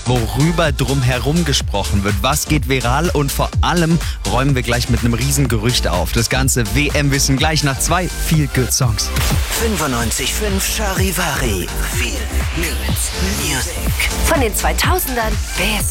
worüber drumherum gesprochen wird. Was geht viral und vor allem räumen wir gleich mit einem riesen Gerücht auf. Das ganze WM-Wissen gleich nach 2 Feel-Good-Songs. 95.5 Charivari. Feel Good Music. Von den 2000ern bis